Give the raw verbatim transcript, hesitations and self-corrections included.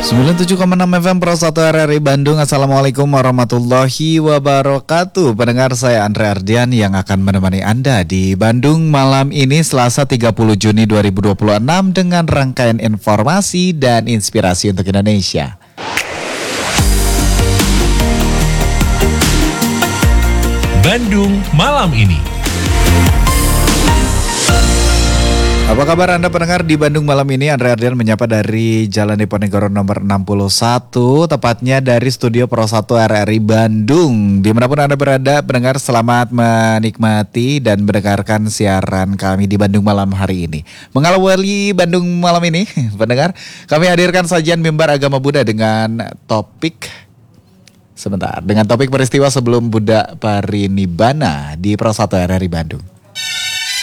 sembilan puluh tujuh koma enam F M Pro satu R R I Bandung. Assalamualaikum warahmatullahi wabarakatuh. Pendengar, saya Andre Ardian yang akan menemani Anda di Bandung malam ini Selasa tiga puluh Juni dua ribu dua puluh enam dengan rangkaian informasi dan inspirasi untuk Indonesia. Bandung malam ini. Apa kabar Anda pendengar di Bandung malam ini? Andre Ardian menyapa dari Jalan Diponegoro nomor enam puluh satu, tepatnya dari studio Pro satu R R I Bandung. Dimanapun Anda berada, pendengar, selamat menikmati dan mendengarkan siaran kami di Bandung malam hari ini. Mengawali Bandung malam ini, pendengar, kami hadirkan sajian mimbar agama Buddha dengan topik Sebentar, dengan topik peristiwa sebelum Buddha Parinibbana di Pro satu R R I Bandung.